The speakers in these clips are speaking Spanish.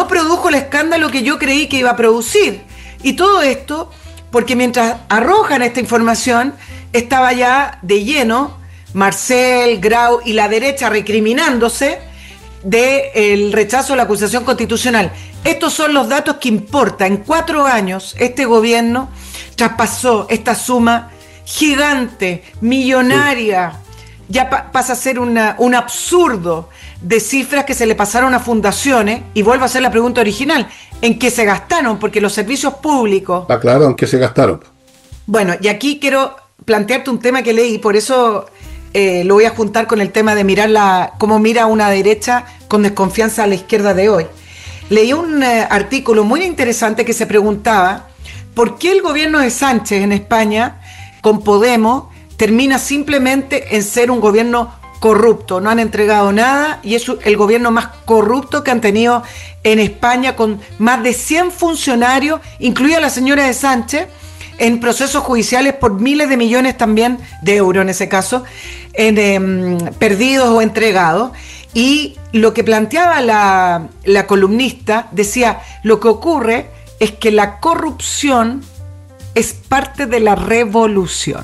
no produjo el escándalo que yo creí que iba a producir. Y todo esto porque mientras arrojan esta información, estaba ya de lleno Marcel, Grau y la derecha recriminándose del rechazo a la acusación constitucional. Estos son los datos que importan. En 4 años, este gobierno traspasó esta suma gigante, millonaria. Ya pasa a ser un absurdo de cifras que se le pasaron a fundaciones. Y vuelvo a hacer la pregunta original: ¿en qué se gastaron? Porque los servicios públicos... Está claro en qué se gastaron. Bueno, y aquí quiero plantearte un tema que leí, por eso lo voy a juntar con el tema de mirar cómo mira una derecha con desconfianza a la izquierda de hoy. Leí un artículo muy interesante que se preguntaba por qué el gobierno de Sánchez en España, con Podemos, termina simplemente en ser un gobierno corrupto. No han entregado nada y es el gobierno más corrupto que han tenido en España, con más de 100 funcionarios, incluida la señora de Sánchez, en procesos judiciales por miles de millones también de euros en ese caso, perdidos o entregados. Y lo que planteaba la columnista decía, lo que ocurre es que la corrupción es parte de la revolución.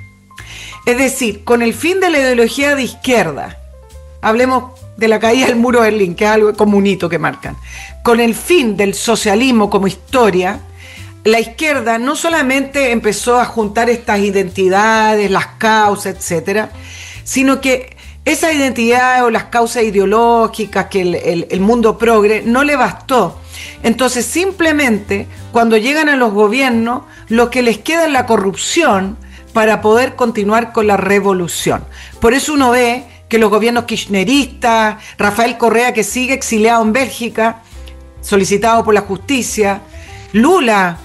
Es decir, con el fin de la ideología de izquierda, hablemos de la caída del muro de Berlín, que es algo como un hito que marcan, con el fin del socialismo como historia, la izquierda no solamente empezó a juntar estas identidades, las causas, etcétera, sino que esas identidades o las causas ideológicas que el mundo progre no le bastó. Entonces, simplemente, cuando llegan a los gobiernos, lo que les queda es la corrupción para poder continuar con la revolución. Por eso uno ve que los gobiernos kirchneristas, Rafael Correa, que sigue exiliado en Bélgica, solicitado por la justicia, Lula,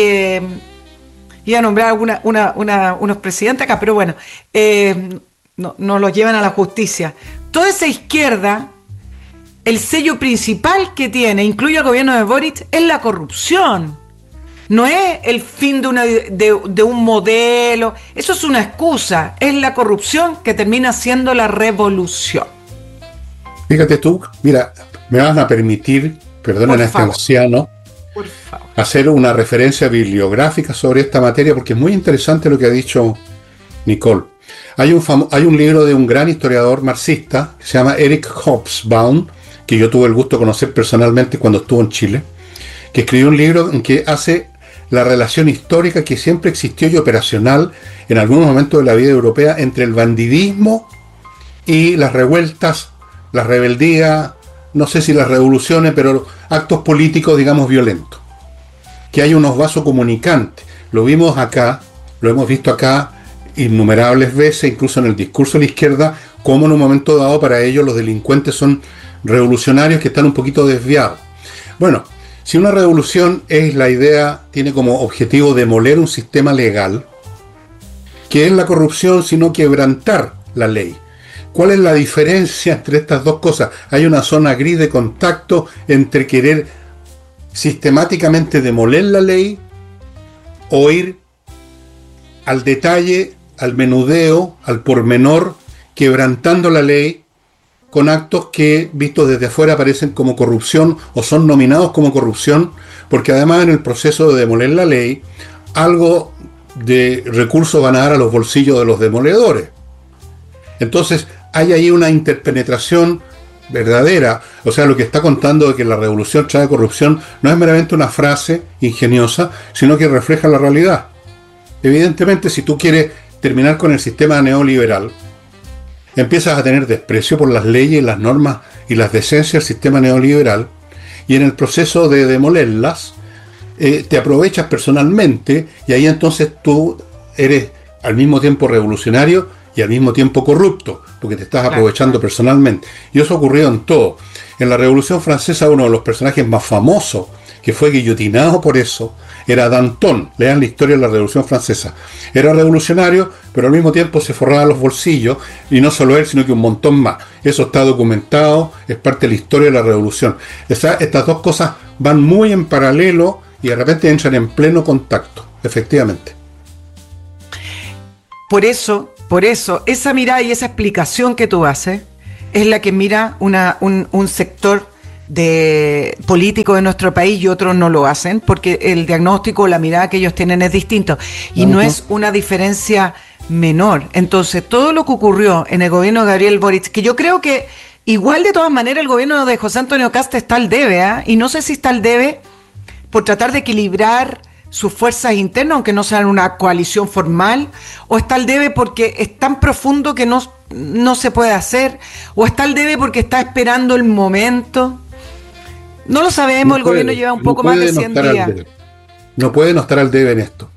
iba a nombrar unos presidentes acá, pero bueno, no los llevan a la justicia. Toda esa izquierda, el sello principal que tiene, incluye al gobierno de Boric, es la corrupción. No es el fin de un modelo, eso es una excusa, es la corrupción que termina siendo la revolución. Fíjate tú, mira, me van a permitir, perdonen a este anciano, hacer una referencia bibliográfica sobre esta materia, porque es muy interesante lo que ha dicho Nicole. Hay un libro de un gran historiador marxista que se llama Eric Hobsbawm, que yo tuve el gusto de conocer personalmente cuando estuvo en Chile, que escribió un libro en que hace la relación histórica que siempre existió y operacional en algunos momentos de la vida europea entre el bandidismo y las revueltas, la rebeldía, no sé si las revoluciones, pero actos políticos, digamos, violentos. Que hay unos vasos comunicantes. Lo vimos acá, lo hemos visto acá innumerables veces, incluso en el discurso de la izquierda, como en un momento dado para ellos los delincuentes son revolucionarios que están un poquito desviados. Bueno, si una revolución es la idea, tiene como objetivo demoler un sistema legal, ¿qué es la corrupción sino quebrantar la ley? ¿Cuál es la diferencia entre estas dos cosas? Hay una zona gris de contacto entre querer sistemáticamente demoler la ley o ir al detalle, al menudeo, al pormenor, quebrantando la ley con actos que, vistos desde afuera, parecen como corrupción o son nominados como corrupción, porque además en el proceso de demoler la ley, algo de recursos van a dar a los bolsillos de los demoledores. Entonces, hay ahí una interpenetración verdadera. O sea, lo que está contando de que la revolución trae corrupción no es meramente una frase ingeniosa, sino que refleja la realidad. Evidentemente, si tú quieres terminar con el sistema neoliberal, empiezas a tener desprecio por las leyes, las normas y las decencias del sistema neoliberal, y en el proceso de demolerlas, te aprovechas personalmente, y ahí entonces tú eres al mismo tiempo revolucionario y al mismo tiempo corrupto, porque te estás aprovechando personalmente. Y eso ocurrió en todo. En la Revolución Francesa, uno de los personajes más famosos, que fue guillotinado por eso, era Danton. Lean la historia de la Revolución Francesa. Era revolucionario, pero al mismo tiempo se forraba los bolsillos, y no solo él, sino que un montón más. Eso está documentado, es parte de la historia de la Revolución. Estas dos cosas van muy en paralelo y de repente entran en pleno contacto, efectivamente. Por eso, esa mirada y esa explicación que tú haces es la que mira un sector de políticos de nuestro país y otros no lo hacen, porque el diagnóstico o la mirada que ellos tienen es distinto y no es una diferencia menor. Entonces, todo lo que ocurrió en el gobierno de Gabriel Boric, que yo creo que igual de todas maneras el gobierno de José Antonio Kast está al debe, y no sé si está al debe por tratar de equilibrar sus fuerzas internas, aunque no sean una coalición formal, o está al debe porque es tan profundo que no se puede hacer, o está al debe porque está esperando el momento. No lo sabemos, el gobierno lleva un poco más de 100 días. No puede no estar al debe en esto.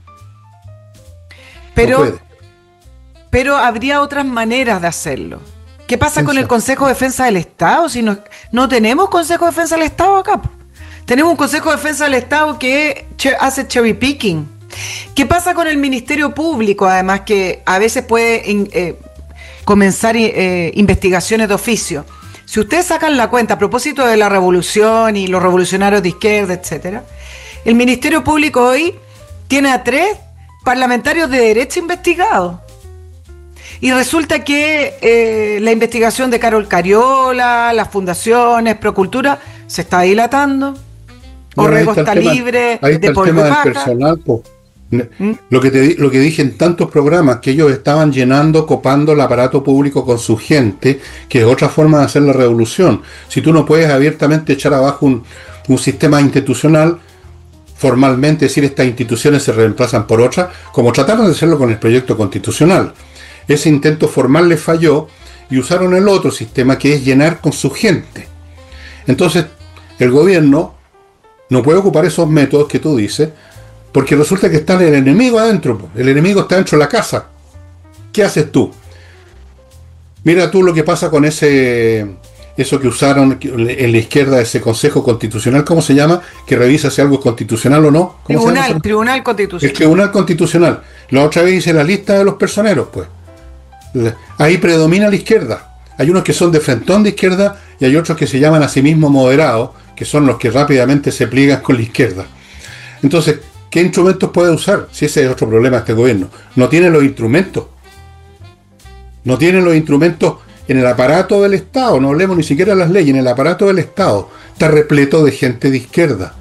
Pero habría otras maneras de hacerlo. ¿Qué pasa con el Consejo de Defensa del Estado? Si no tenemos Consejo de Defensa del Estado acá. Tenemos un Consejo de Defensa del Estado que hace cherry picking. ¿Qué pasa con el Ministerio Público? Además, que a veces puede comenzar investigaciones de oficio. Si ustedes sacan la cuenta a propósito de la revolución y los revolucionarios de izquierda, etcétera, el Ministerio Público hoy tiene a 3 parlamentarios de derecha investigados. Y resulta que la investigación de Carol Cariola, las fundaciones, Procultura, se está dilatando. Orrego está libre de polvo y paja. Personal, lo que dije en tantos programas, que ellos estaban copando el aparato público con su gente, que es otra forma de hacer la revolución. Si tú no puedes abiertamente echar abajo un sistema institucional, formalmente decir estas instituciones se reemplazan por otras, como trataron de hacerlo con el proyecto constitucional. Ese intento formal les falló y usaron el otro sistema, que es llenar con su gente. Entonces, el gobierno no puede ocupar esos métodos que tú dices, porque resulta que está el enemigo adentro. El enemigo está dentro de la casa. ¿Qué haces tú? Mira tú lo que pasa con eso que usaron en la izquierda, ese Consejo Constitucional, ¿cómo se llama? Que revisa si algo es constitucional o no. Tribunal Constitucional. El Tribunal Constitucional. La otra vez hice la lista de los personeros, pues. Ahí predomina la izquierda. Hay unos que son de frentón de izquierda y hay otros que se llaman a sí mismos moderados, que son los que rápidamente se pliegan con la izquierda. Entonces, ¿qué instrumentos puede usar? Si ese es otro problema de este gobierno. No tiene los instrumentos. No tiene los instrumentos en el aparato del Estado. No hablemos ni siquiera de las leyes. En el aparato del Estado está repleto de gente de izquierda.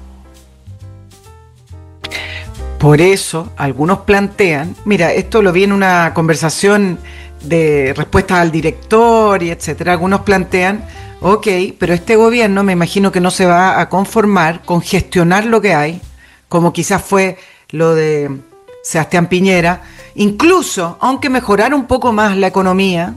Por eso, algunos plantean, mira, esto lo vi en una conversación de respuestas al director y etcétera. Algunos plantean, ok, pero este gobierno me imagino que no se va a conformar con gestionar lo que hay, como quizás fue lo de Sebastián Piñera, incluso, aunque mejorara un poco más la economía,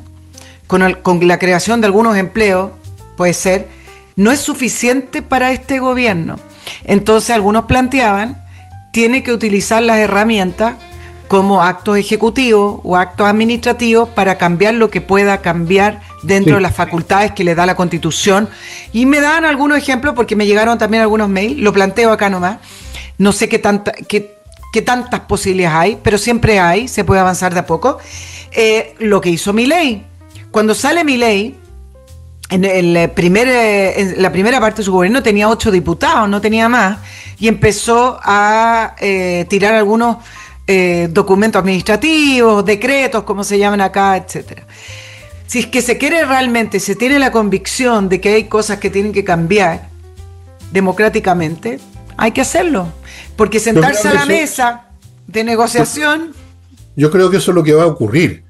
con la creación de algunos empleos, puede ser, no es suficiente para este gobierno. Entonces algunos planteaban, tiene que utilizar las herramientas como actos ejecutivos o actos administrativos para cambiar lo que pueda cambiar dentro de las facultades que le da la Constitución. Y me dan algunos ejemplos porque me llegaron también algunos mails, lo planteo acá nomás. No sé qué tantas posibilidades hay, pero siempre hay, se puede avanzar de a poco. Lo que hizo Milei. Cuando sale Milei, en la primera parte de su gobierno tenía 8 diputados, no tenía más, y empezó a tirar algunos documentos administrativos, decretos, como se llaman acá, etcétera. Si es que se quiere realmente, se tiene la convicción de que hay cosas que tienen que cambiar democráticamente, hay que hacerlo, porque sentarse a la mesa de negociación... Yo creo que eso es lo que va a ocurrir,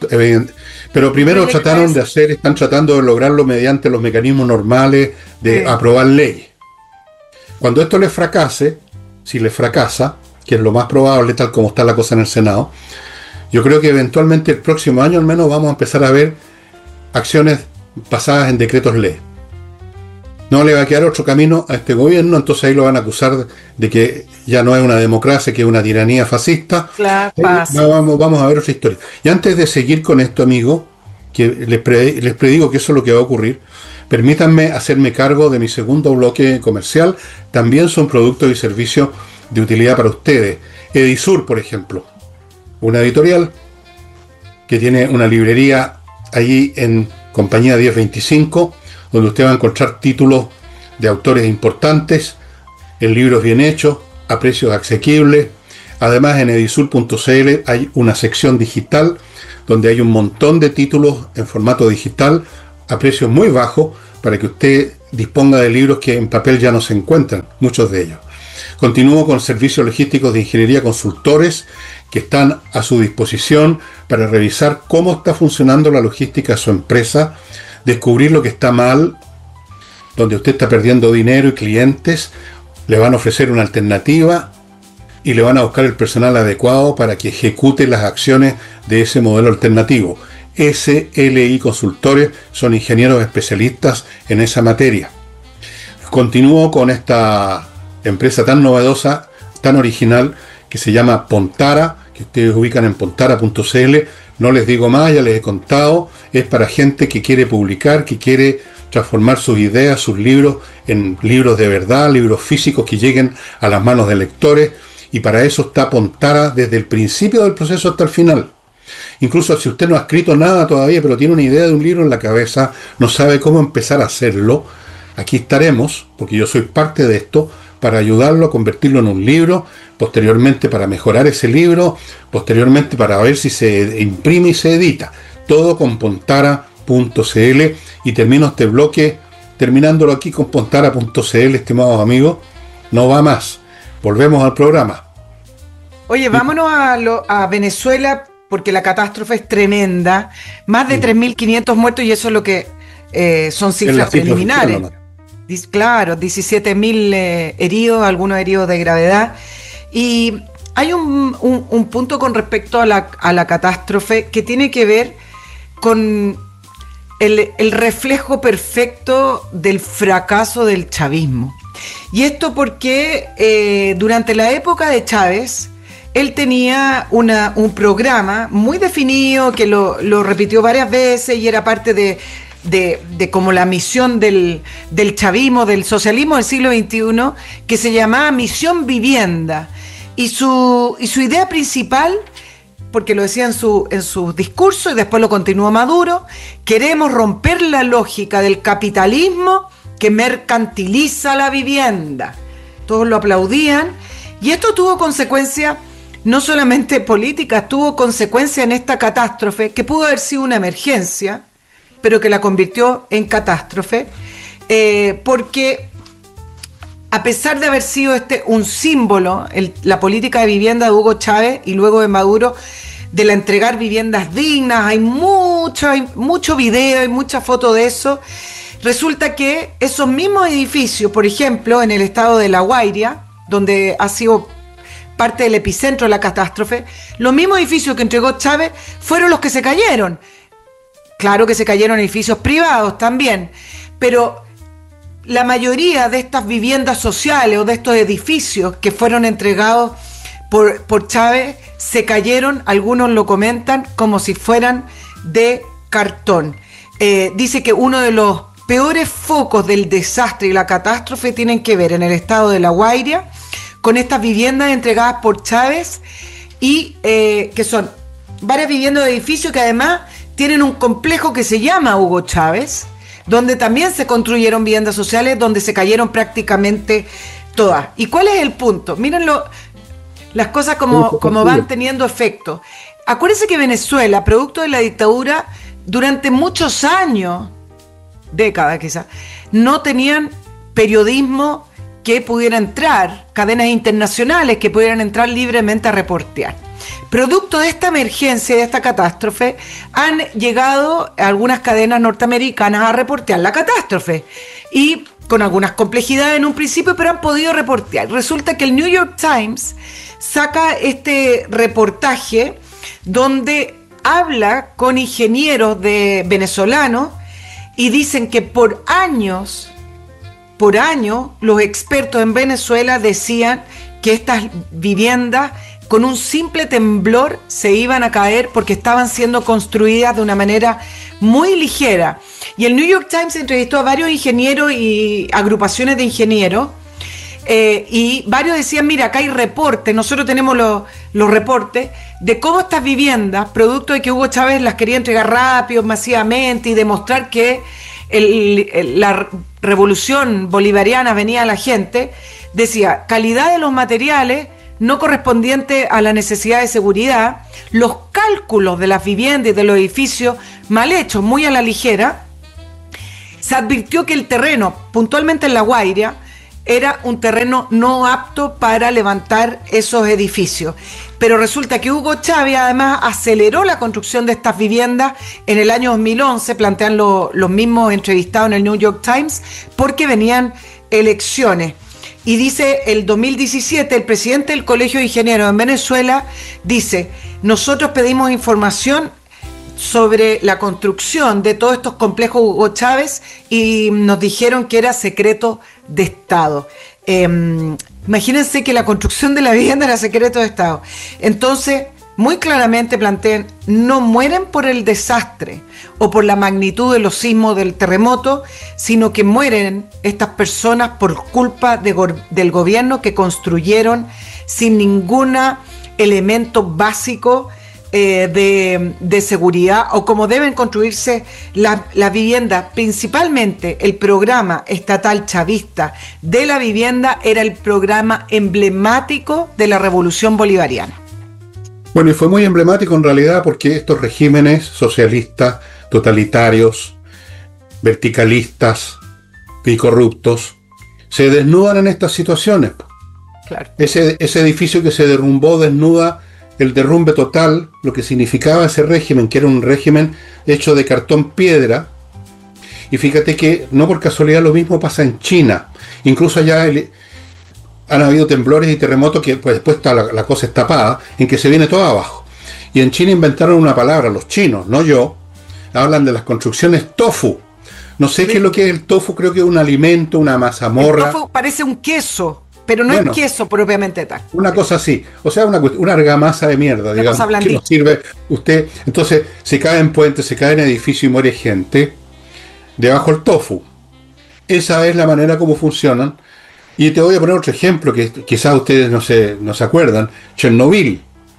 pero primero están tratando de lograrlo mediante los mecanismos normales de aprobar leyes. Cuando esto les fracase, si les fracasa, que es lo más probable tal como está la cosa en el Senado, yo creo que eventualmente el próximo año al menos vamos a empezar a ver acciones basadas en decretos ley. No le va a quedar otro camino a este gobierno, entonces ahí lo van a acusar de que ya no es una democracia, que es una tiranía fascista. Claro, vamos a ver otra historia. Y antes de seguir con esto, amigo, que les predigo que eso es lo que va a ocurrir, permítanme hacerme cargo de mi segundo bloque comercial. También son productos y servicios de utilidad para ustedes. Edisur, por ejemplo, una editorial que tiene una librería allí en Compañía 1025, donde usted va a encontrar títulos de autores importantes, en libros bien hechos, a precios asequibles. Además, en edisur.cl hay una sección digital donde hay un montón de títulos en formato digital a precios muy bajos para que usted disponga de libros que en papel ya no se encuentran, muchos de ellos. Continúo con servicios logísticos de ingeniería consultores que están a su disposición para revisar cómo está funcionando la logística de su empresa, descubrir lo que está mal, donde usted está perdiendo dinero y clientes, le van a ofrecer una alternativa y le van a buscar el personal adecuado para que ejecute las acciones de ese modelo alternativo. SLI Consultores son ingenieros especialistas en esa materia. Continúo con esta empresa tan novedosa, tan original, que se llama Pontara, que ustedes ubican en pontara.cl. No les digo más, ya les he contado. Es para gente que quiere publicar, que quiere transformar sus ideas, sus libros, en libros de verdad, libros físicos que lleguen a las manos de lectores. Y para eso está Pontara desde el principio del proceso hasta el final. Incluso si usted no ha escrito nada todavía, pero tiene una idea de un libro en la cabeza, no sabe cómo empezar a hacerlo, aquí estaremos, porque yo soy parte de esto, para ayudarlo a convertirlo en un libro, posteriormente para mejorar ese libro, posteriormente para ver si se imprime y se edita. Todo con pontara.cl. Y termino este bloque terminándolo aquí con pontara.cl, estimados amigos. No va más. Volvemos al programa. Oye, vámonos a Venezuela, porque la catástrofe es tremenda. Más de 3.500 muertos, y eso es lo que son cifras preliminares. Claro, 17.000 heridos, algunos heridos de gravedad. Y hay un punto con respecto a la catástrofe que tiene que ver con el reflejo perfecto del fracaso del chavismo. Y esto porque durante la época de Chávez, él tenía un programa muy definido que lo repitió varias veces y era parte de como la misión del chavismo, del socialismo del siglo XXI, que se llamaba Misión Vivienda. Y su idea principal, porque lo decía en su discurso y después lo continuó Maduro: queremos romper la lógica del capitalismo que mercantiliza la vivienda. Todos lo aplaudían, y esto tuvo consecuencias no solamente políticas, tuvo consecuencias en esta catástrofe, que pudo haber sido una emergencia, pero que la convirtió en catástrofe, porque a pesar de haber sido un símbolo, la política de vivienda de Hugo Chávez y luego de Maduro, de la entregar viviendas dignas, hay mucho video, hay mucha foto de eso. Resulta que esos mismos edificios, por ejemplo, en el estado de La Guaira, donde ha sido parte del epicentro de la catástrofe, los mismos edificios que entregó Chávez fueron los que se cayeron. Claro que se cayeron edificios privados también, pero la mayoría de estas viviendas sociales o de estos edificios que fueron entregados por Chávez se cayeron, algunos lo comentan, como si fueran de cartón. Dice que uno de los peores focos del desastre y la catástrofe tienen que ver en el estado de La Guaira con estas viviendas entregadas por Chávez y que son varias viviendas de edificios que además tienen un complejo que se llama Hugo Chávez, donde también se construyeron viviendas sociales, donde se cayeron prácticamente todas. ¿Y cuál es el punto? Mírenlo, las cosas como van teniendo efecto. Acuérdense que Venezuela, producto de la dictadura, durante muchos años, décadas quizás, no tenían periodismo que pudiera entrar, cadenas internacionales que pudieran entrar libremente a reportear. Producto de esta emergencia, de esta catástrofe, han llegado algunas cadenas norteamericanas a reportear la catástrofe, y con algunas complejidades en un principio, pero han podido reportear. Resulta que el New York Times saca este reportaje donde habla con ingenieros venezolanos y dicen que por años los expertos en Venezuela decían que estas viviendas con un simple temblor se iban a caer porque estaban siendo construidas de una manera muy ligera. Y el New York Times entrevistó a varios ingenieros y agrupaciones de ingenieros, y varios decían, mira, acá hay reportes, nosotros tenemos los reportes de cómo estas viviendas, producto de que Hugo Chávez las quería entregar rápido, masivamente, y demostrar que la revolución bolivariana venía a la gente, decía, calidad de los materiales no correspondiente a la necesidad de seguridad, los cálculos de las viviendas y de los edificios mal hechos, muy a la ligera, se advirtió que el terreno, puntualmente en La Guaira, era un terreno no apto para levantar esos edificios. Pero resulta que Hugo Chávez además aceleró la construcción de estas viviendas en el año 2011, plantean los mismos entrevistados en el New York Times, porque venían elecciones. Y dice, el 2017, el presidente del Colegio de Ingenieros en Venezuela dice, nosotros pedimos información sobre la construcción de todos estos complejos Hugo Chávez y nos dijeron que era secreto de Estado. Imagínense que la construcción de la vivienda era secreto de Estado. Entonces, muy claramente plantean, no mueren por el desastre o por la magnitud de los sismos del terremoto, sino que mueren estas personas por culpa del gobierno que construyeron sin ningún elemento básico de seguridad o como deben construirse las viviendas. Principalmente el programa estatal chavista de la vivienda era el programa emblemático de la revolución bolivariana. Bueno, y fue muy emblemático en realidad porque estos regímenes socialistas, totalitarios, verticalistas y corruptos se desnudan en estas situaciones. Claro. Ese edificio que se derrumbó desnuda el derrumbe total, lo que significaba ese régimen, que era un régimen hecho de cartón piedra. Y fíjate que no por casualidad lo mismo pasa en China. Incluso allá han habido temblores y terremotos que pues, después está la cosa es tapada, en que se viene todo abajo. Y en China inventaron una palabra, los chinos, no yo, hablan de las construcciones tofu. No sé qué es lo que es el tofu, creo que es un alimento, una mazamorra. El tofu parece un queso. Pero no es queso propiamente tal. Una cosa así. O sea, una argamasa de mierda, digamos. Que nos sirve usted. Entonces, se cae en puentes, se cae en edificios y muere gente debajo del tofu. Esa es la manera como funcionan. Y te voy a poner otro ejemplo que quizás ustedes no se acuerdan. Chernobyl,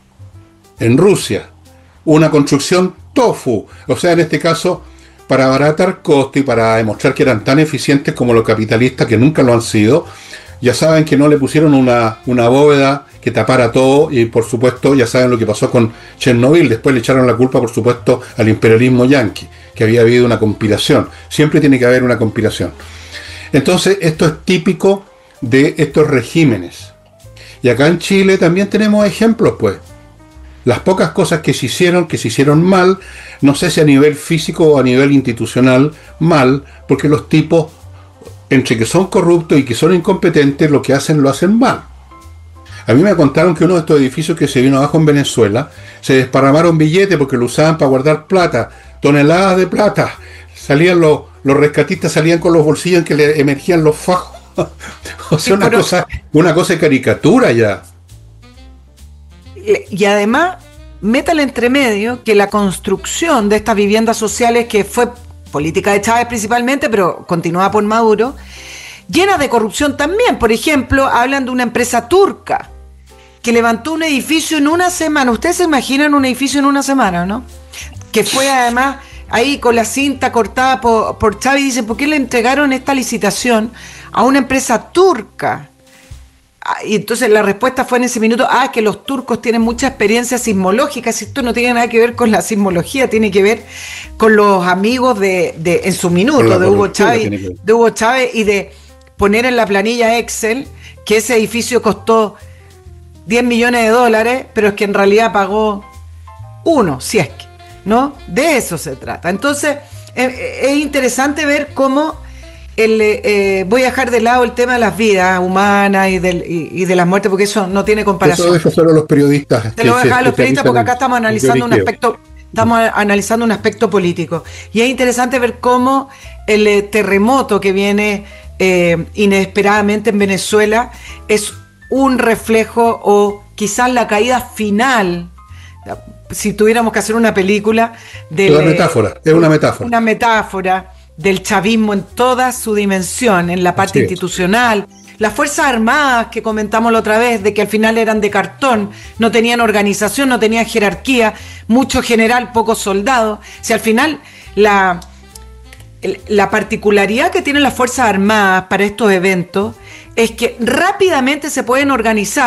en Rusia. Una construcción tofu. O sea, en este caso, para abaratar costos y para demostrar que eran tan eficientes como los capitalistas, que nunca lo han sido. Ya saben que no le pusieron una bóveda que tapara todo y por supuesto ya saben lo que pasó con Chernobyl. Después le echaron la culpa por supuesto al imperialismo yanqui, que había habido una conspiración. Siempre tiene que haber una conspiración. Entonces esto es típico de estos regímenes. Y acá en Chile también tenemos ejemplos, pues. Las pocas cosas que se hicieron mal, no sé si a nivel físico o a nivel institucional, mal, porque los tipos, entre que son corruptos y que son incompetentes, lo hacen mal. A mí me contaron que uno de estos edificios que se vino abajo en Venezuela, se desparramaron billetes porque lo usaban para guardar plata, toneladas de plata. Salían los rescatistas salían con los bolsillos en que le emergían los fajos. O sea, una cosa de caricatura ya. Y además, métale entre medio que la construcción de estas viviendas sociales, que fue política de Chávez principalmente, pero continuada por Maduro, llena de corrupción también. Por ejemplo, hablan de una empresa turca que levantó un edificio en una semana. Ustedes se imaginan un edificio en una semana, ¿no? Que fue además ahí con la cinta cortada por Chávez, y dicen, ¿por qué le entregaron esta licitación a una empresa turca? Y entonces la respuesta fue en ese minuto, que los turcos tienen mucha experiencia sismológica. Si esto no tiene nada que ver con la sismología, tiene que ver con los amigos en su minuto de Hugo Chávez, y de poner en la planilla Excel que ese edificio costó $10 millones, pero es que en realidad pagó uno, si es que, ¿no? De eso se trata. Entonces es interesante ver cómo voy a dejar de lado el tema de las vidas humanas y de las muertes, porque eso no tiene comparación. Eso solo los periodistas. Te lo voy a dejar a los periodistas porque acá estamos analizando un aspecto político. Y es interesante ver cómo el terremoto que viene inesperadamente en Venezuela es un reflejo, o quizás la caída final, si tuviéramos que hacer una película, es una metáfora del chavismo en toda su dimensión, en la parte institucional. Las Fuerzas Armadas, que comentamos la otra vez, de que al final eran de cartón, no tenían organización, no tenían jerarquía, mucho general, pocos soldados. Si al final la particularidad que tienen las Fuerzas Armadas para estos eventos es que rápidamente se pueden organizar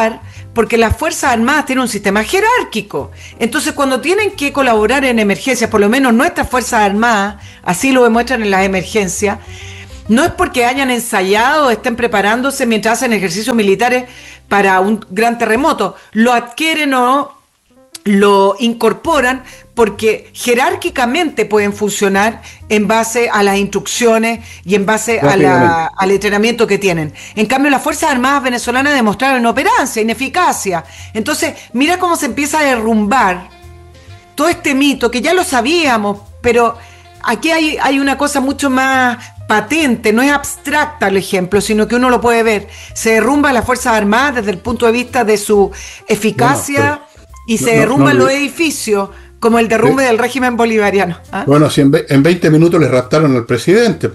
porque las Fuerzas Armadas tienen un sistema jerárquico. Entonces, cuando tienen que colaborar en emergencias, por lo menos nuestras Fuerzas Armadas, así lo demuestran en las emergencias, no es porque hayan ensayado o estén preparándose mientras hacen ejercicios militares para un gran terremoto. Lo adquieren o lo incorporan porque jerárquicamente pueden funcionar en base a las instrucciones y en base al entrenamiento que tienen. En cambio, las Fuerzas Armadas venezolanas demostraron inoperancia, ineficacia. Entonces, mira cómo se empieza a derrumbar todo este mito, que ya lo sabíamos, pero aquí hay una cosa mucho más patente, no es abstracta el ejemplo, sino que uno lo puede ver. Se derrumba las Fuerzas Armadas desde el punto de vista de su eficacia y se derrumban los edificios, como el derrumbe del régimen bolivariano. ¿Ah? Bueno, si en 20 minutos les raptaron al presidente.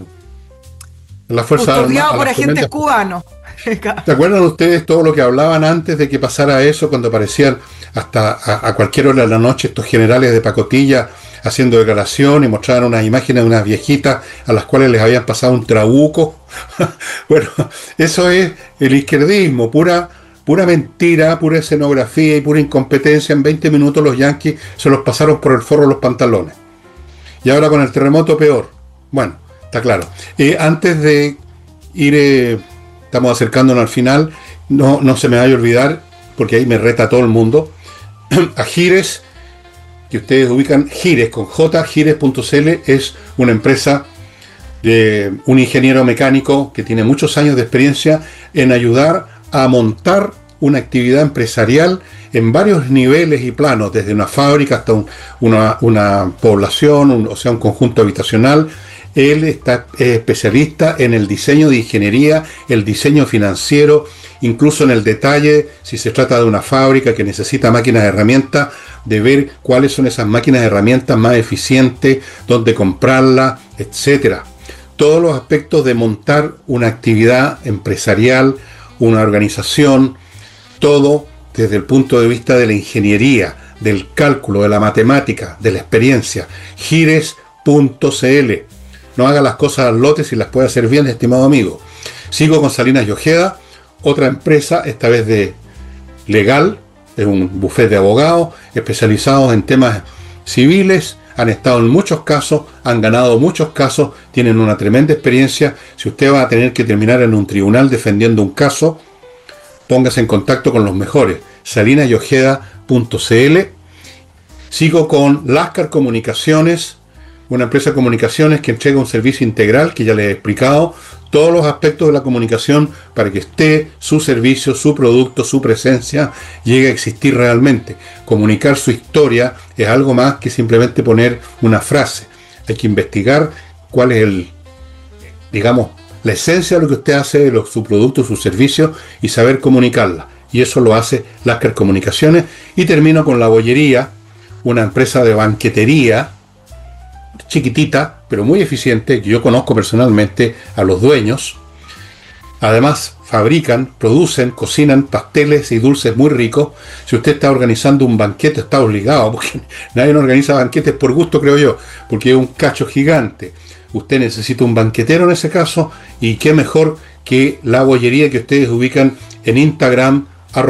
La Fuerza Armada por agentes cubanos. ¿Se acuerdan ustedes todo lo que hablaban antes de que pasara eso, cuando aparecían hasta a cualquier hora de la noche estos generales de pacotilla haciendo declaración y mostraban unas imágenes de unas viejitas a las cuales les habían pasado un trabuco? Bueno, eso es el izquierdismo, pura mentira, pura escenografía y pura incompetencia. En 20 minutos los yanquis se los pasaron por el forro los pantalones. Y ahora con el terremoto peor. Bueno, está claro. Antes de ir, estamos acercándonos al final, no se me vaya a olvidar, porque ahí me reta todo el mundo, a Gires, que ustedes ubican, Gires con J, Gires.cl, es una empresa de un ingeniero mecánico que tiene muchos años de experiencia en ayudar a montar una actividad empresarial en varios niveles y planos, desde una fábrica hasta una población, o sea, un conjunto habitacional. Él es especialista en el diseño de ingeniería, el diseño financiero, incluso en el detalle, si se trata de una fábrica que necesita máquinas de herramientas, de ver cuáles son esas máquinas de herramientas más eficientes, dónde comprarlas, etcétera. Todos los aspectos de montar una actividad empresarial, una organización, todo desde el punto de vista de la ingeniería, del cálculo, de la matemática, de la experiencia. Gires.cl. No haga las cosas al lote si las puede hacer bien, estimado amigo. Sigo con Salinas y Ojeda, otra empresa, esta vez de legal, es un bufete de abogados especializados en temas civiles. Han estado en muchos casos, han ganado muchos casos, tienen una tremenda experiencia. Si usted va a tener que terminar en un tribunal defendiendo un caso, póngase en contacto con los mejores. salinasyojeda.cl. Sigo con Lascar Comunicaciones, una empresa de comunicaciones que entrega un servicio integral, que ya les he explicado todos los aspectos de la comunicación para que usted, su servicio, su producto, su presencia llegue a existir realmente. Comunicar su historia es algo más que simplemente poner una frase. Hay que investigar cuál es la esencia de lo que usted hace, de su producto, su servicio, y saber comunicarla. Y eso lo hace Lascar Comunicaciones. Y termino con La Bollería, una empresa de banquetería chiquitita, pero muy eficiente, que yo conozco personalmente a los dueños. Además, fabrican, producen, cocinan pasteles y dulces muy ricos. Si usted está organizando un banquete, está obligado, porque nadie organiza banquetes por gusto, creo yo, porque es un cacho gigante. Usted necesita un banquetero en ese caso, y qué mejor que La Bollería, que ustedes ubican en Instagram,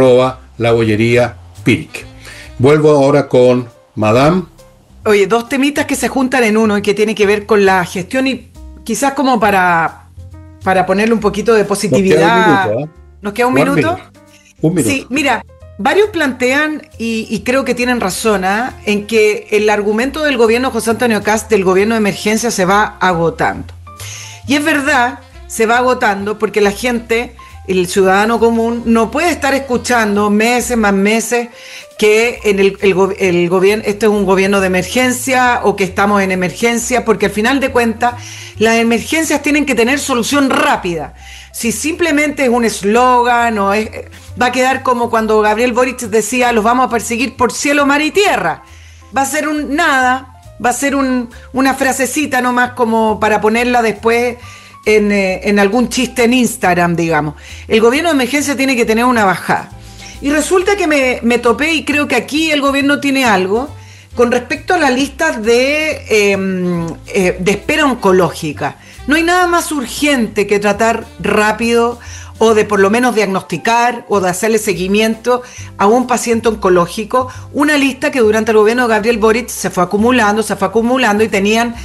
@labollería_piric. Vuelvo ahora con Madame. Oye, dos temitas que se juntan en uno y que tiene que ver con la gestión, y quizás como para ponerle un poquito de positividad. ¿Nos queda un minuto? Un minuto. Sí, mira, varios plantean, y creo que tienen razón, en que el argumento del gobierno José Antonio Kast, del gobierno de emergencia, se va agotando. Y es verdad, se va agotando porque la gente, el ciudadano común, no puede estar escuchando meses más meses que en el gobierno, este es un gobierno de emergencia o que estamos en emergencia, porque al final de cuentas las emergencias tienen que tener solución rápida. Si simplemente es un eslogan o va a quedar como cuando Gabriel Boric decía: los vamos a perseguir por cielo, mar y tierra. Va a ser va a ser una frasecita nomás, como para ponerla después en algún chiste en Instagram, digamos. El gobierno de emergencia tiene que tener una bajada. Y resulta que me topé, y creo que aquí el gobierno tiene algo, con respecto a la lista de espera oncológica. No hay nada más urgente que tratar rápido o de por lo menos diagnosticar o de hacerle seguimiento a un paciente oncológico, una lista que durante el gobierno de Gabriel Boric se fue acumulando y tenían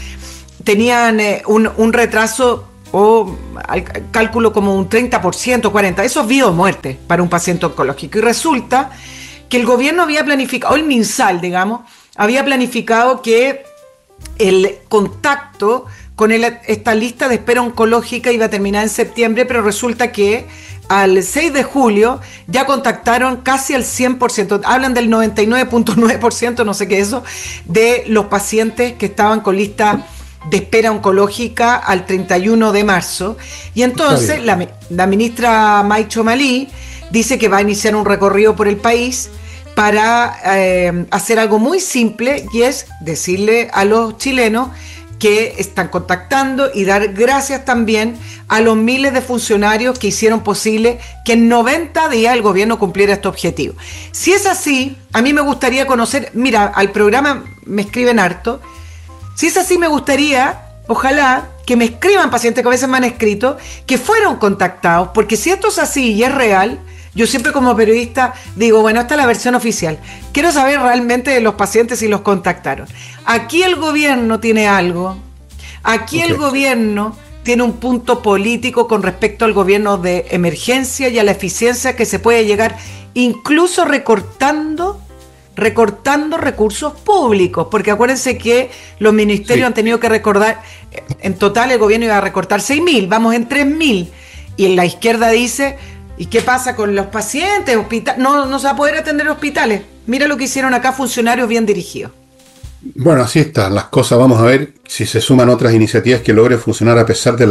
un retraso o cálculo como un 30%, 40%, eso es vida o muerte para un paciente oncológico. Y resulta que el gobierno había planificado, o el MinSal, digamos, había planificado que el contacto con esta lista de espera oncológica iba a terminar en septiembre, pero resulta que al 6 de julio ya contactaron casi al 100%, hablan del 99.9%, no sé qué es eso, de los pacientes que estaban con lista de espera oncológica al 31 de marzo. Y entonces la ministra May Chomalí dice que va a iniciar un recorrido por el país para hacer algo muy simple, y es decirle a los chilenos que están contactando y dar gracias también a los miles de funcionarios que hicieron posible que en 90 días el gobierno cumpliera este objetivo. Si es así, a mí me gustaría conocer, mira, al programa me escriben harto, si es así me gustaría, ojalá, que me escriban pacientes que a veces me han escrito, que fueron contactados, porque si esto es así y es real, yo siempre como periodista digo, bueno, esta es la versión oficial. Quiero saber realmente de los pacientes si los contactaron. Aquí el gobierno tiene algo. Aquí el gobierno tiene un punto político con respecto al gobierno de emergencia y a la eficiencia que se puede llegar, incluso recortando recursos públicos, porque acuérdense que los ministerios han tenido que recordar, en total el gobierno iba a recortar 6.000, vamos en 3.000, y en la izquierda dice, ¿y qué pasa con los pacientes? No se va a poder atender hospitales. Mira lo que hicieron acá funcionarios bien dirigidos. Bueno, así están las cosas. Vamos a ver si se suman otras iniciativas que logren funcionar a pesar de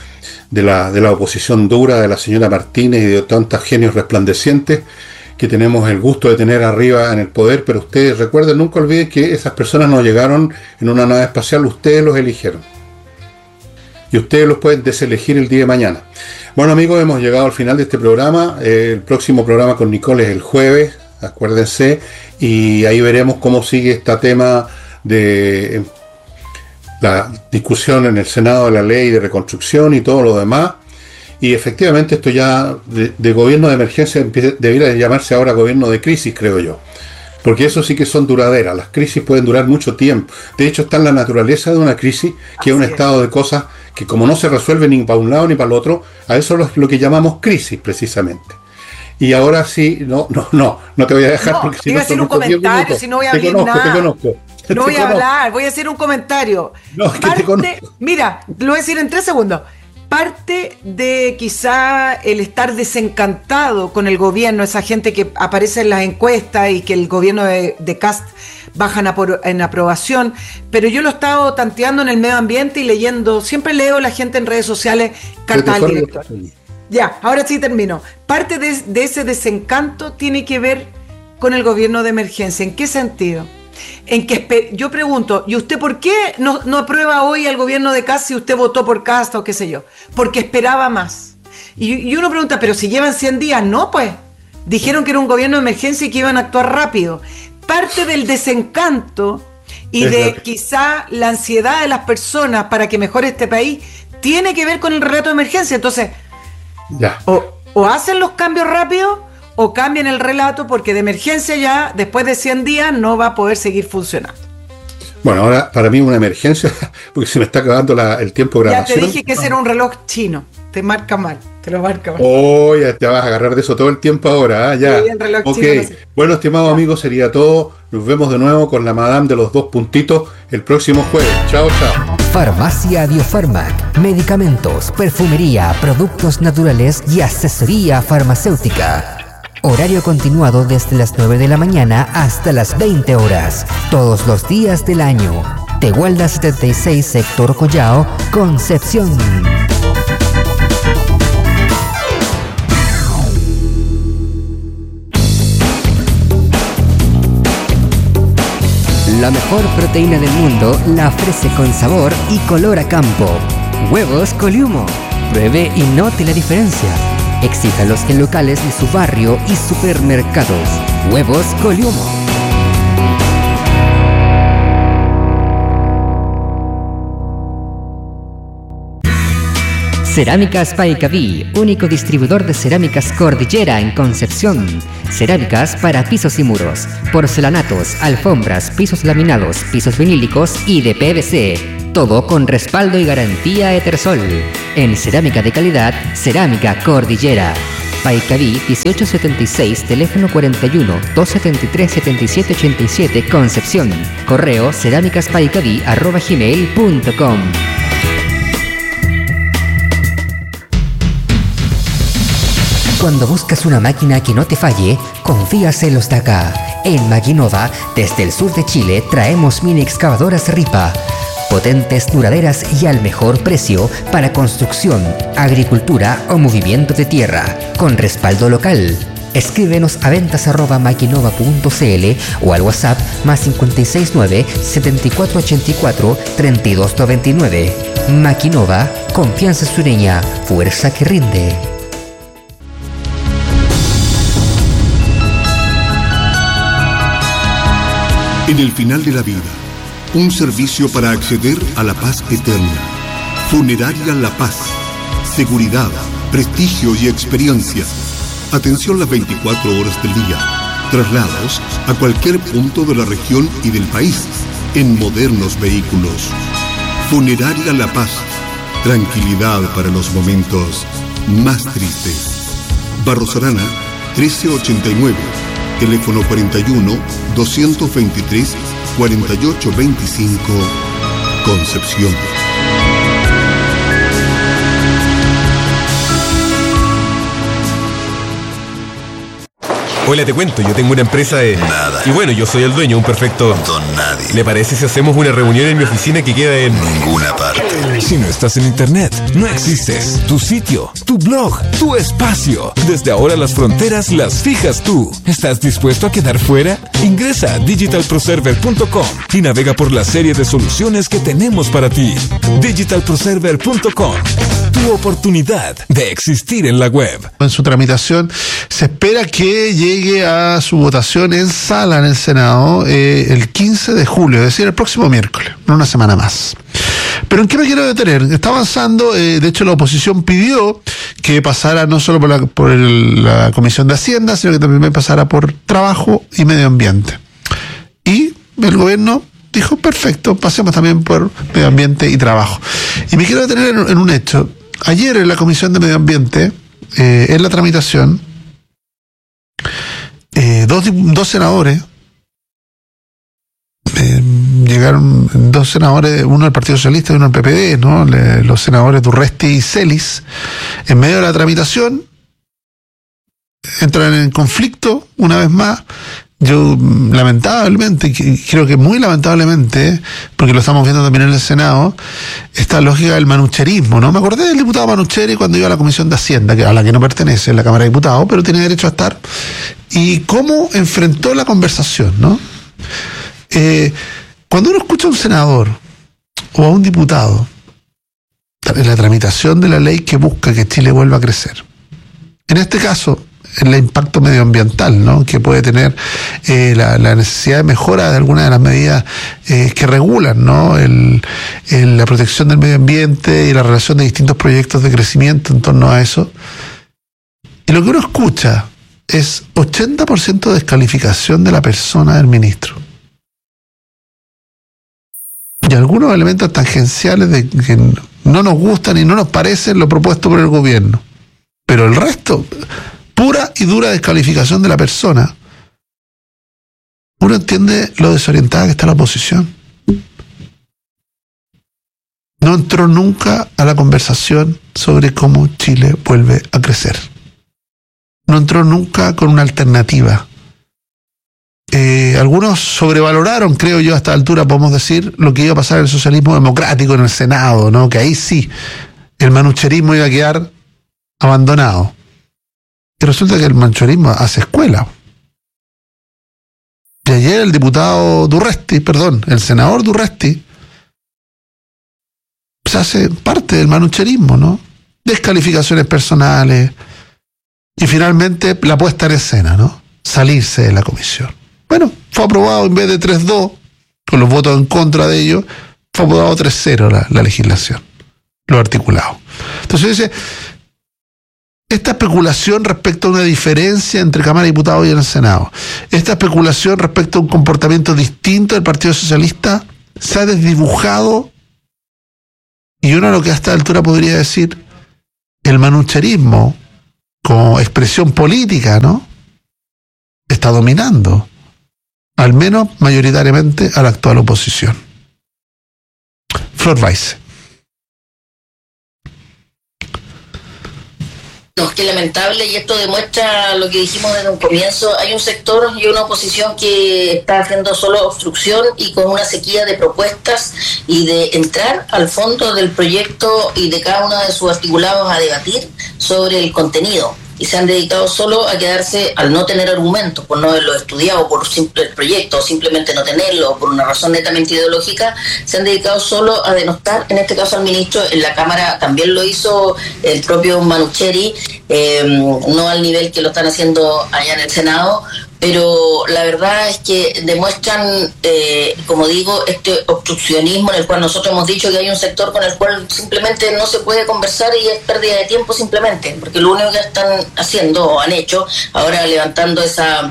la oposición dura de la señora Martínez y de tantos genios resplandecientes que tenemos el gusto de tener arriba en el poder. Pero ustedes recuerden, nunca olviden que esas personas no llegaron en una nave espacial, ustedes los eligieron. Y ustedes los pueden deselegir el día de mañana. Bueno, amigos, hemos llegado al final de este programa. El próximo programa con Nicole es el jueves, acuérdense, y ahí veremos cómo sigue este tema de la discusión en el Senado de la ley de reconstrucción y todo lo demás. Y efectivamente esto ya de gobierno de emergencia debería llamarse ahora gobierno de crisis, creo yo. Porque eso sí que son duraderas. Las crisis pueden durar mucho tiempo. De hecho, está en la naturaleza de una crisis, que es un estado de cosas que como no se resuelve ni para un lado ni para el otro, a eso es lo que llamamos crisis, precisamente. Y ahora sí, no te voy a dejar, porque si no... Voy a hacer un comentario, si no voy a hablar nada. Te conozco. No voy a hablar, voy a hacer un comentario. No, es que te conozco. Mira, lo voy a decir en 3 segundos. Parte de quizá el estar desencantado con el gobierno, esa gente que aparece en las encuestas y que el gobierno de Kast bajan en aprobación, pero yo lo he estado tanteando en el medio ambiente y leyendo, siempre leo a la gente en redes sociales, cartas al director. Ya, ahora sí termino. Parte de ese desencanto tiene que ver con el gobierno de emergencia. ¿En qué sentido? En que yo pregunto, ¿y usted por qué no aprueba hoy al gobierno de Kast si usted votó por Kast o qué sé yo? Porque esperaba más. Y uno pregunta, pero si llevan 100 días, no, pues. Dijeron que era un gobierno de emergencia y que iban a actuar rápido. Parte del desencanto y de quizá la ansiedad de las personas para que mejore este país tiene que ver con el relato de emergencia. Entonces, o hacen los cambios rápidos o cambian el relato, porque de emergencia ya, después de 100 días, no va a poder seguir funcionando. Bueno, ahora para mí una emergencia, porque se me está acabando el tiempo de grabación. Ya te dije que ese era un reloj chino, te marca mal, te lo marca mal. Oh, ya te vas a agarrar de eso todo el tiempo ahora, ya. Sí, el reloj chino, no sé. Bueno, estimados amigos, sería todo. Nos vemos de nuevo con la Madame de los 2 puntitos el próximo jueves. Chao, chao. Farmacia Biofarmac, medicamentos, perfumería, productos naturales y asesoría farmacéutica. Horario continuado desde las 9 de la mañana hasta las 20 horas, todos los días del año. Tehuelda 76, sector Collao, Concepción. La mejor proteína del mundo la ofrece con sabor y color a campo. Huevos Coliumo. Pruebe y note la diferencia. Exíjalos en locales de su barrio y supermercados. Huevos Coliumo. Cerámicas Paicaví, único distribuidor de cerámicas Cordillera en Concepción. Cerámicas para pisos y muros, porcelanatos, alfombras, pisos laminados, pisos vinílicos y de PVC. Todo con respaldo y garantía Etersol. En cerámica de calidad, Cerámica Cordillera. Paicaví 1876, teléfono 41-273-7787, Concepción. Correo cerámicaspaicaví@gmail.com. Cuando buscas una máquina que no te falle, confías en los de acá. En Maquinova, desde el sur de Chile, traemos mini excavadoras Ripa. Potentes, duraderas y al mejor precio para construcción, agricultura o movimiento de tierra, con respaldo local. Escríbenos a ventas@maquinova.cl o al WhatsApp +569 7484 3299. Maquinova, confianza sureña, fuerza que rinde. En el final de la vida, un servicio para acceder a la paz eterna. Funeraria La Paz. Seguridad, prestigio y experiencia. Atención las 24 horas del día. Traslados a cualquier punto de la región y del país en modernos vehículos. Funeraria La Paz. Tranquilidad para los momentos más tristes. Barros Arana, 1389. Teléfono 41-223-4825, Concepción. Hola, te cuento, yo tengo una empresa de... Nada. Y bueno, yo soy el dueño, un perfecto... Don nadie. ¿Le parece si hacemos una reunión en mi oficina que queda en... Ninguna parte. Si no estás en internet, no existes. Tu sitio, tu blog, tu espacio. Desde ahora las fronteras las fijas tú. ¿Estás dispuesto a quedar fuera? Ingresa a digitalproserver.com y navega por la serie de soluciones que tenemos para ti. digitalproserver.com. Tu oportunidad de existir en la web. En su tramitación se espera que llegue a su votación en sala en el Senado el 15 de julio, es decir, el próximo miércoles, no una semana más. Pero ¿en qué me quiero detener? Está avanzando, de hecho la oposición pidió que pasara no solo por la Comisión de Hacienda, sino que también pasara por Trabajo y Medio Ambiente. Y el gobierno dijo, perfecto, pasemos también por Medio Ambiente y Trabajo. Y me quiero detener en un hecho. Ayer en la Comisión de Medio Ambiente, en la tramitación, dos senadores, llegaron dos senadores, uno del Partido Socialista y uno del PPD, ¿no? Los senadores Durresti y Celis, en medio de la tramitación, entran en conflicto una vez más. Yo, lamentablemente, creo que muy lamentablemente, porque lo estamos viendo también en el Senado, esta lógica del manucherismo, ¿no? Me acordé del diputado Manucheri cuando iba a la Comisión de Hacienda, a la que no pertenece en la Cámara de Diputados, pero tiene derecho a estar, y cómo enfrentó la conversación, ¿no? Cuando uno escucha a un senador o a un diputado en la tramitación de la ley que busca que Chile vuelva a crecer, en este caso, el impacto medioambiental, ¿no? Que puede tener la necesidad de mejora de algunas de las medidas que regulan, ¿no? La protección del medio ambiente y la relación de distintos proyectos de crecimiento en torno a eso. Y lo que uno escucha es 80% de descalificación de la persona del ministro. Y algunos elementos tangenciales de que no nos gustan y no nos parecen lo propuesto por el gobierno. Pero el resto, pura y dura descalificación de la persona. Uno entiende lo desorientada que está la oposición. No entró nunca a la conversación sobre cómo Chile vuelve a crecer. No entró nunca con una alternativa. Algunos sobrevaloraron, creo yo, a esta altura podemos decir, lo que iba a pasar en el socialismo democrático en el Senado, ¿no? Que ahí sí, el manucherismo iba a quedar abandonado. Y resulta que el manucherismo hace escuela. Y ayer el el senador Durresti, se hace parte del manucherismo, ¿no? Descalificaciones personales y finalmente la puesta en escena, ¿no? Salirse de la comisión. Bueno, fue aprobado en vez de 3-2, con los votos en contra de ellos, fue aprobado 3-0 la legislación. lo articulado. Entonces dice, esta especulación respecto a una diferencia entre Cámara de Diputados y el Senado, esta especulación respecto a un comportamiento distinto del Partido Socialista, se ha desdibujado, y uno lo que a esta altura podría decir, el manucherismo como expresión política, ¿no?, está dominando, al menos mayoritariamente, a la actual oposición. Flor Weiss. No, qué lamentable, y esto demuestra lo que dijimos desde un comienzo. Hay un sector y una oposición que está haciendo solo obstrucción y con una sequía de propuestas y de entrar al fondo del proyecto y de cada uno de sus articulados a debatir sobre el contenido. Y se han dedicado solo a quedarse, al no tener argumentos, por no haberlo estudiado, por simple el proyecto, o simplemente no tenerlo, o por una razón netamente ideológica, se han dedicado solo a denostar, en este caso al ministro. En la Cámara también lo hizo el propio Manucheri, no al nivel que lo están haciendo allá en el Senado, pero la verdad es que demuestran, como digo, este obstruccionismo en el cual nosotros hemos dicho que hay un sector con el cual simplemente no se puede conversar y es pérdida de tiempo simplemente, porque lo único que están haciendo o han hecho, ahora levantando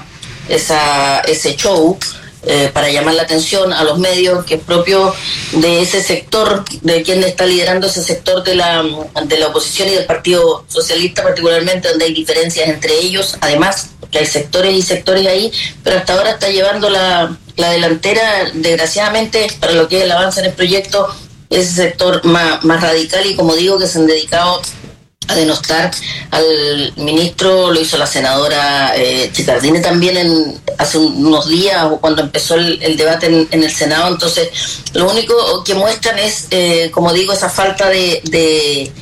ese show para llamar la atención a los medios, que es propio de ese sector, de quien está liderando ese sector de la oposición y del Partido Socialista particularmente, donde hay diferencias entre ellos, además que hay sectores y sectores ahí, pero hasta ahora está llevando la delantera, desgraciadamente, para lo que es el avance en el proyecto, ese sector más radical, y como digo, que se han dedicado a denostar al ministro. Lo hizo la senadora Chicardini también hace unos días, o cuando empezó el debate en el Senado. Entonces, lo único que muestran es, como digo, esa falta de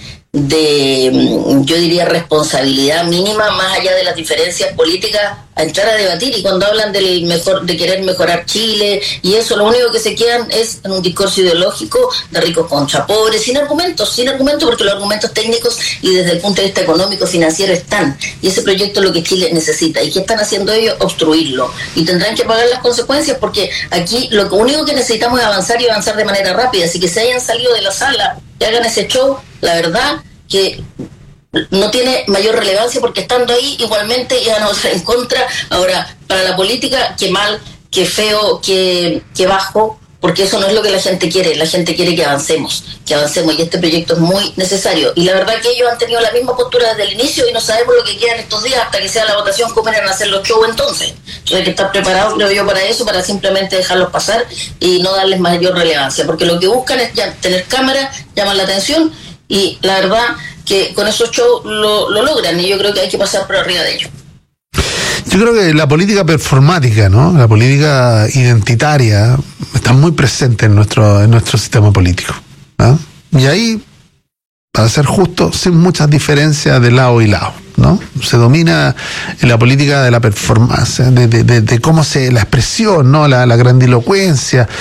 yo diría responsabilidad mínima, más allá de las diferencias políticas, a entrar a debatir. Y cuando hablan de querer mejorar Chile y eso, lo único que se quedan es en un discurso ideológico de ricos contra pobres, sin argumentos, porque los argumentos técnicos y desde el punto de vista económico financiero están, y ese proyecto es lo que Chile necesita. ¿Y qué están haciendo ellos? Obstruirlo, y tendrán que pagar las consecuencias, porque aquí lo único que necesitamos es avanzar, y avanzar de manera rápida. Así que se hayan salido de la sala y hagan ese show, la verdad que no tiene mayor relevancia, porque estando ahí igualmente iban a votar en contra. Ahora, para la política, qué mal, qué feo, qué bajo, porque eso no es lo que la gente quiere. La gente quiere que avancemos, y este proyecto es muy necesario. Y la verdad que ellos han tenido la misma postura desde el inicio, y no sabemos lo que quedan estos días hasta que sea la votación, cómo van a hacer los shows entonces. Hay que estar preparados, creo yo, para eso, para simplemente dejarlos pasar y no darles mayor relevancia, porque lo que buscan es tener cámara, llaman la atención, y la verdad que con esos shows lo logran, y yo creo que hay que pasar por arriba de ellos. Yo creo que la política performática, ¿no?, la política identitaria, está muy presente en nuestro sistema político, ¿no? Y ahí, para ser justo, sin muchas diferencias de lado y lado, ¿no? Se domina en la política de la performance, de cómo la expresión, ¿no?, la grandilocuencia,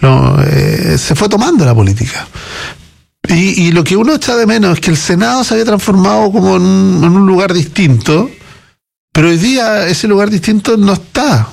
se fue tomando la política. Y lo que uno echa de menos es que el Senado se había transformado como en un lugar distinto, pero hoy día ese lugar distinto no está.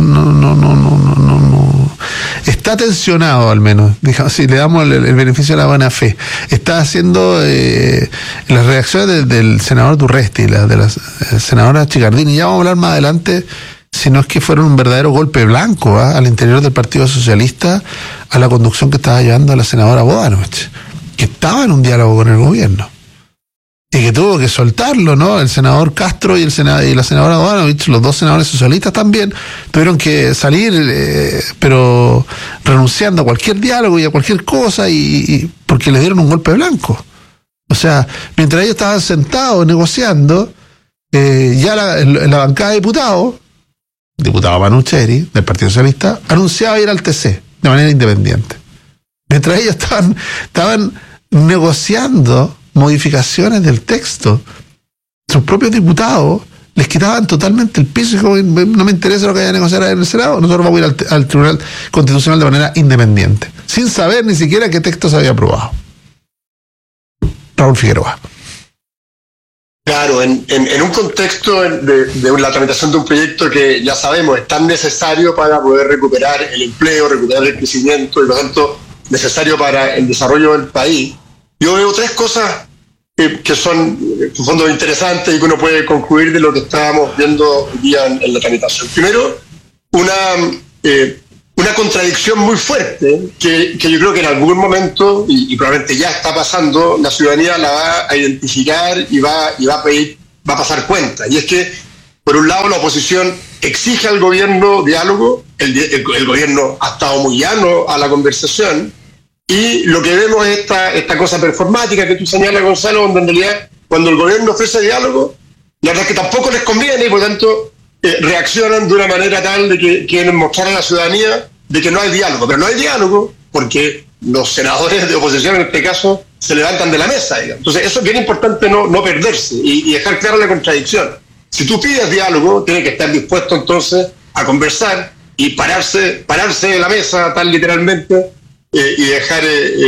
No. Está tensionado, al menos, digamos, si le damos el beneficio de la buena fe. Está haciendo las reacciones del senador Durresti, de la senadora Chicardini, ya vamos a hablar más adelante, si no es que fueron un verdadero golpe blanco al interior del Partido Socialista, a la conducción que estaba llevando la senadora Bodanovich, que estaba en un diálogo con el gobierno y que tuvo que soltarlo, ¿no? El senador Castro y la senadora Bodanovich, los dos senadores socialistas también, tuvieron que salir, pero renunciando a cualquier diálogo y a cualquier cosa, y porque le dieron un golpe blanco. O sea, mientras ellos estaban sentados negociando, ya la bancada de diputado Manucheri, del Partido Socialista, anunciaba ir al TC de manera independiente. Mientras ellos estaban negociando modificaciones del texto, sus propios diputados les quitaban totalmente el piso, y como no me interesa lo que haya a negociar en el Senado, nosotros vamos a ir al Tribunal Constitucional de manera independiente, sin saber ni siquiera qué texto se había aprobado. Raúl Figueroa. Claro, en un contexto de la tramitación de un proyecto que ya sabemos es tan necesario para poder recuperar el empleo, recuperar el crecimiento, y por lo tanto necesario para el desarrollo del país, yo veo tres cosas que son, en fondo, interesantes y que uno puede concluir de lo que estábamos viendo hoy día en la tramitación. Primero, una contradicción muy fuerte que yo creo que en algún momento, y probablemente ya está pasando, la ciudadanía la va a identificar y va a pasar cuenta. Y es que, por un lado, la oposición exige al gobierno diálogo, el gobierno ha estado muy llano a la conversación, y lo que vemos es esta cosa performática que tú señalas, Gonzalo, donde en realidad cuando el gobierno ofrece diálogo, la verdad es que tampoco les conviene y por tanto reaccionan de una manera tal de que quieren mostrar a la ciudadanía de que no hay diálogo. Pero no hay diálogo porque los senadores de oposición en este caso se levantan de la mesa, digamos. Entonces eso es bien importante no perderse y dejar clara la contradicción. Si tú pides diálogo, tienes que estar dispuesto entonces a conversar y pararse de la mesa, tan literalmente, y dejar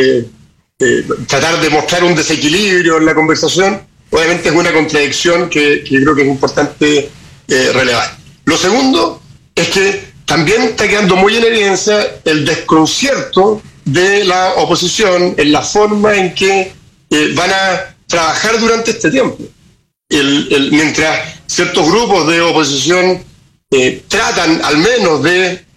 tratar de mostrar un desequilibrio en la conversación. Obviamente es una contradicción que creo que es importante relevar. Lo segundo es que también está quedando muy en evidencia el desconcierto de la oposición en la forma en que van a trabajar durante este tiempo. Mientras ciertos grupos de oposición tratan al menos de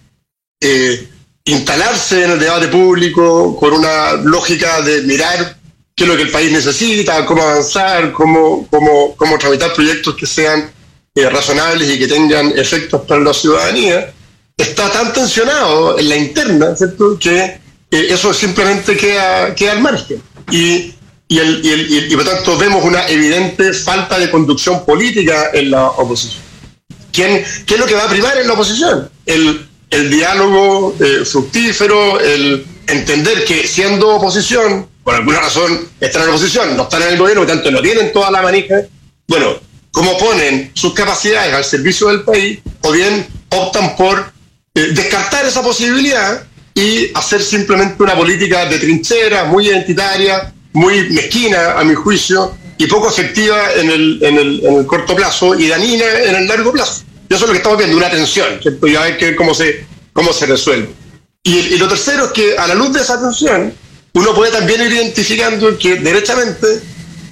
instalarse en el debate público con una lógica de mirar qué es lo que el país necesita, cómo avanzar, cómo tramitar proyectos que sean razonables y que tengan efectos para la ciudadanía, está tan tensionado en la interna, ¿cierto?, que eso simplemente queda al margen. Y por tanto vemos una evidente falta de conducción política en la oposición. ¿Qué es lo que va a primar en la oposición? El diálogo fructífero, el entender que siendo oposición, por alguna razón están en la oposición, no están en el gobierno, por tanto no tienen toda la manija, bueno, cómo ponen sus capacidades al servicio del país, o bien optan por descartar esa posibilidad y hacer simplemente una política de trinchera, muy identitaria, muy mezquina a mi juicio, y poco efectiva en el corto plazo y dañina en el largo plazo. Y eso es lo que estamos viendo, una tensión, ¿cierto? Y a ver cómo se resuelve. Y lo tercero es que a la luz de esa tensión, uno puede también ir identificando que derechamente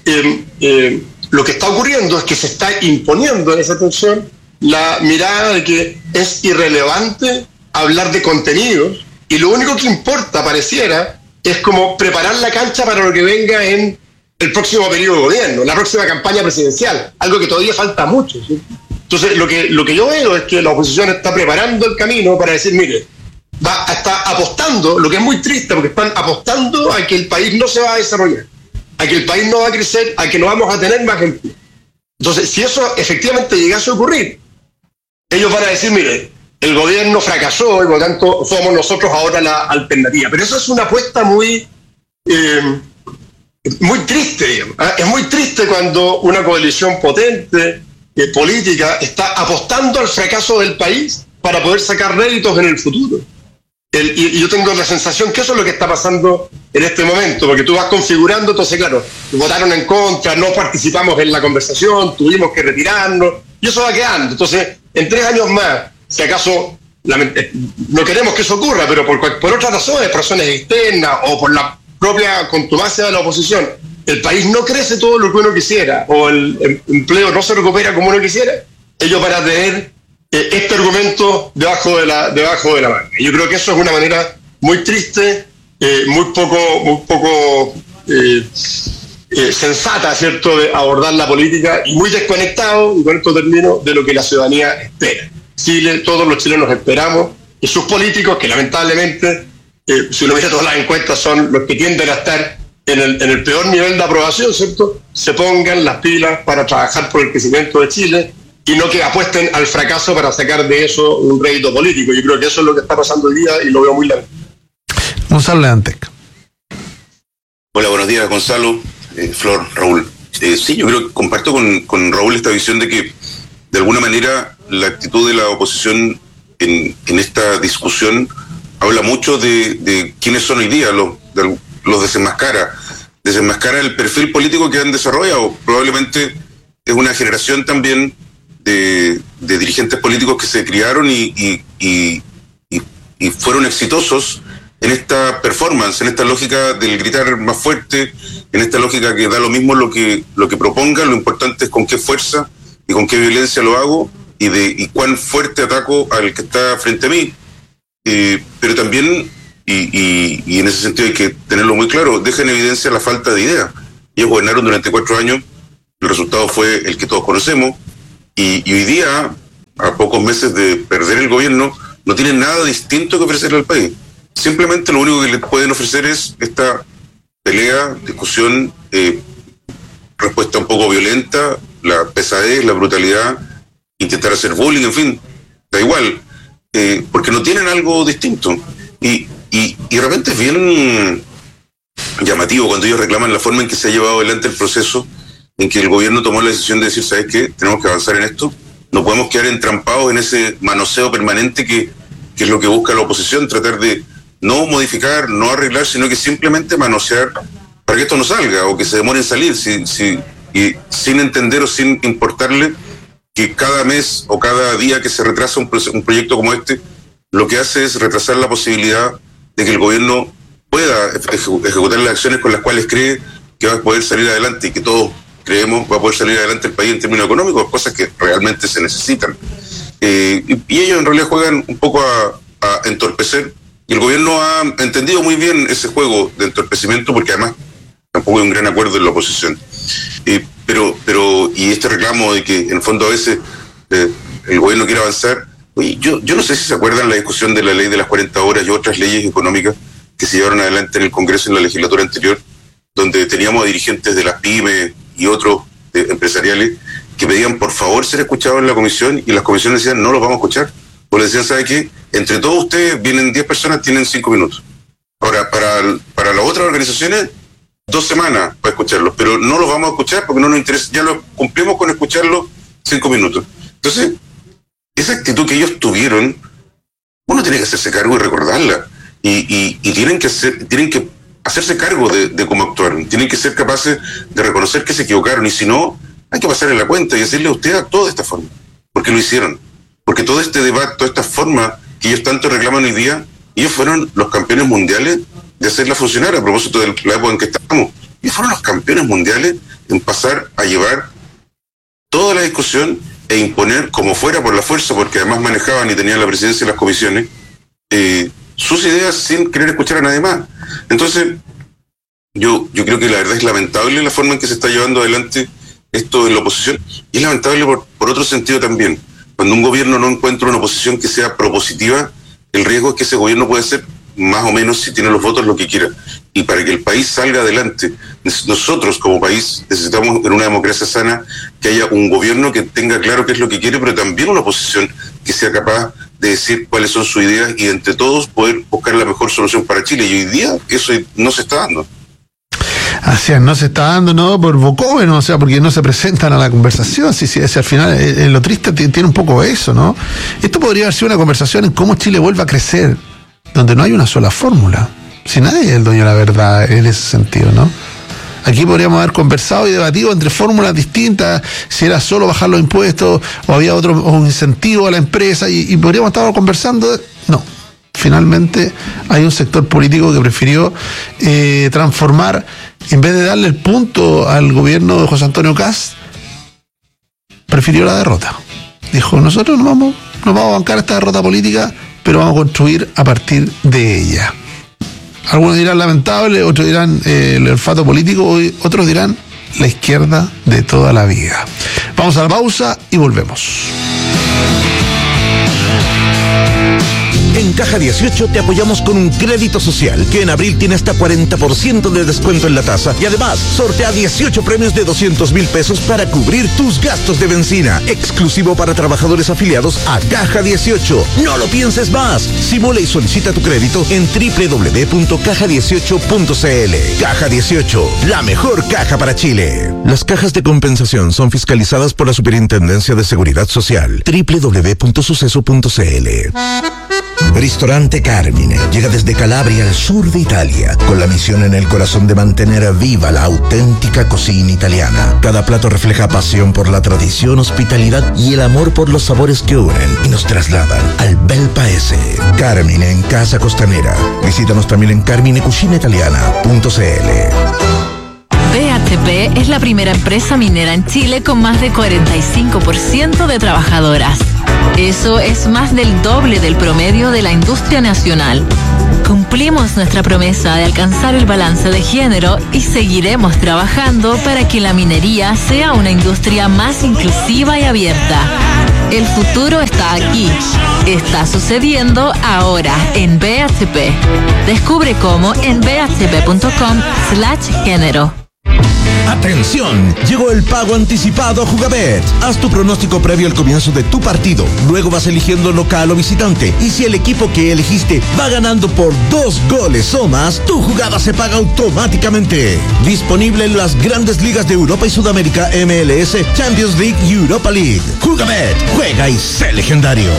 lo que está ocurriendo es que se está imponiendo en esa tensión la mirada de que es irrelevante hablar de contenidos y lo único que importa, pareciera, es como preparar la cancha para lo que venga en el próximo periodo de gobierno, la próxima campaña presidencial, algo que todavía falta mucho, ¿sí? Entonces, lo que yo veo es que la oposición está preparando el camino para decir, mire, está apostando, lo que es muy triste, porque están apostando a que el país no se va a desarrollar, a que el país no va a crecer, a que no vamos a tener más empleo. Entonces, si eso efectivamente llegase a ocurrir, ellos van a decir, mire, el gobierno fracasó y por lo tanto somos nosotros ahora la alternativa. Pero eso es una apuesta muy triste, digamos. Es muy triste cuando una coalición potente, política, está apostando al fracaso del país para poder sacar réditos en el futuro. Y yo tengo la sensación que eso es lo que está pasando en este momento, porque tú vas configurando, entonces claro, votaron en contra, no participamos en la conversación, tuvimos que retirarnos, y eso va quedando. Entonces, en 3 años más, si acaso, no queremos que eso ocurra, pero por otras razones, por razones externas o por la propia contumacia de la oposición, el país no crece todo lo que uno quisiera, o el empleo no se recupera como uno quisiera, ellos van a tener este argumento debajo de la manga. Yo creo que eso es una manera muy triste, muy poco sensata, ¿cierto?, de abordar la política y muy desconectado, y con esto termino, de lo que la ciudadanía espera. Chile, todos los chilenos esperamos que sus políticos, que lamentablemente, si uno mira todas las encuestas, son los que tienden a estar en el peor nivel de aprobación, ¿cierto?, se pongan las pilas para trabajar por el crecimiento de Chile y no que apuesten al fracaso para sacar de eso un rédito político. Yo creo que eso es lo que está pasando hoy día y lo veo muy largo. Gonzalo Leantec. Hola, buenos días, Gonzalo, Flor, Raúl. Sí, yo creo que comparto con Raúl esta visión de que, de alguna manera, la actitud de la oposición en esta discusión habla mucho de quiénes son hoy día, los desenmascara el perfil político que han desarrollado. Probablemente es una generación también de dirigentes políticos que se criaron y fueron exitosos en esta performance, en esta lógica del gritar más fuerte, en esta lógica que da lo mismo lo que proponga, lo importante es con qué fuerza y con qué violencia lo hago y cuán fuerte ataco al que está frente a mí. Pero también, y en ese sentido hay que tenerlo muy claro, deja en evidencia la falta de idea. Ellos gobernaron durante 4 años, el resultado fue el que todos conocemos, y hoy día, a pocos meses de perder el gobierno, no tienen nada distinto que ofrecerle al país. Simplemente lo único que le pueden ofrecer es esta pelea, discusión, respuesta un poco violenta, la pesadez, la brutalidad, intentar hacer bullying, en fin, da igual, porque no tienen algo distinto. Y de repente es bien llamativo cuando ellos reclaman la forma en que se ha llevado adelante el proceso, en que el gobierno tomó la decisión de decir, ¿sabes qué? Tenemos que avanzar en esto, no podemos quedar entrampados en ese manoseo permanente que es lo que busca la oposición, tratar de no modificar, no arreglar, sino que simplemente manosear para que esto no salga o que se demore en salir, y sin entender o sin importarle que cada mes o cada día que se retrasa un proyecto como este, lo que hace es retrasar la posibilidad de que el gobierno pueda ejecutar las acciones con las cuales cree que va a poder salir adelante y que todos creemos va a poder salir adelante el país en términos económicos, cosas que realmente se necesitan. Y ellos en realidad juegan un poco a entorpecer, y el gobierno ha entendido muy bien ese juego de entorpecimiento, porque además tampoco hay un gran acuerdo en la oposición. Pero este reclamo de que en el fondo a veces el gobierno quiere avanzar, oye, yo no sé si se acuerdan la discusión de la ley de las 40 horas y otras leyes económicas que se llevaron adelante en el Congreso en la legislatura anterior, donde teníamos a dirigentes de las pymes y otros empresariales que pedían por favor ser escuchados en la comisión, y las comisiones decían no los vamos a escuchar, o le decían, ¿sabe qué? Entre todos ustedes vienen 10 personas, tienen 5 minutos. Ahora, para las otras organizaciones, 2 semanas para escucharlos, pero no los vamos a escuchar porque no nos interesa, ya lo cumplimos con escucharlos 5 minutos. Entonces, esa actitud que ellos tuvieron, uno tiene que hacerse cargo y recordarla, y tienen que hacerse cargo de cómo actuaron, tienen que ser capaces de reconocer que se equivocaron, y si no, hay que pasarle la cuenta y decirle, usted actuó de esta forma, porque lo hicieron, porque todo este debate, toda esta forma que ellos tanto reclaman hoy día, ellos fueron los campeones mundiales de hacerla funcionar. A propósito de la época en que estamos, ellos fueron los campeones mundiales en pasar a llevar toda la discusión e imponer como fuera por la fuerza, porque además manejaban y tenían la presidencia de las comisiones, sus ideas sin querer escuchar a nadie más. Entonces, yo creo que la verdad es lamentable la forma en que se está llevando adelante esto en la oposición, y es lamentable por otro sentido también. Cuando un gobierno no encuentra una oposición que sea propositiva, el riesgo es que ese gobierno puede ser más o menos, si tiene los votos, lo que quiera. Y para que el país salga adelante, nosotros como país necesitamos, en una democracia sana, que haya un gobierno que tenga claro qué es lo que quiere, pero también una oposición que sea capaz de decir cuáles son sus ideas y entre todos poder buscar la mejor solución para Chile. Y hoy día eso no se está dando. Así es, no se está dando, no por Bocóveno, o sea, porque no se presentan a la conversación. Si al final lo triste tiene un poco eso, ¿no? Esto podría haber sido una conversación en cómo Chile vuelva a crecer, donde no hay una sola fórmula. Si nadie es el dueño de la verdad en ese sentido, ¿no? Aquí podríamos haber conversado y debatido entre fórmulas distintas, si era solo bajar los impuestos o había un incentivo a la empresa, y podríamos estar conversando. No. Finalmente hay un sector político que prefirió transformar, en vez de darle el punto al gobierno de José Antonio Kast, prefirió la derrota. Dijo, nosotros no vamos a bancar esta derrota política, pero vamos a construir a partir de ella. Algunos dirán lamentable, otros dirán el olfato político, otros dirán la izquierda de toda la vida. Vamos a la pausa y volvemos. En Caja 18 te apoyamos con un crédito social que en abril tiene hasta 40% de descuento en la tasa, y además sortea 18 premios de 200,000 pesos para cubrir tus gastos de benzina, exclusivo para trabajadores afiliados a Caja 18. No lo pienses más. Simula y solicita tu crédito en www.caja18.cl. Caja 18, la mejor caja para Chile. Las cajas de compensación son fiscalizadas por la Superintendencia de Seguridad Social. www.suceso.cl. Ristorante Carmine llega desde Calabria al sur de Italia, con la misión en el corazón de mantener viva la auténtica cocina italiana. Cada plato refleja pasión por la tradición, hospitalidad y el amor por los sabores que unen y nos trasladan al bel paese. Carmine en Casa Costanera. Visítanos también en carminecucinaitaliana.cl. BHP es la primera empresa minera en Chile con más de 45% de trabajadoras. Eso es más del doble del promedio de la industria nacional. Cumplimos nuestra promesa de alcanzar el balance de género y seguiremos trabajando para que la minería sea una industria más inclusiva y abierta. El futuro está aquí. Está sucediendo ahora en BHP. Descubre cómo en bhp.com/género. ¡Atención! Llegó el pago anticipado a Jugabet. Haz tu pronóstico previo al comienzo de tu partido. Luego vas eligiendo local o visitante. Y si el equipo que elegiste va ganando por 2 goles o más, tu jugada se paga automáticamente. Disponible en las grandes ligas de Europa y Sudamérica, MLS, Champions League y Europa League. Jugabet, juega y sé legendario.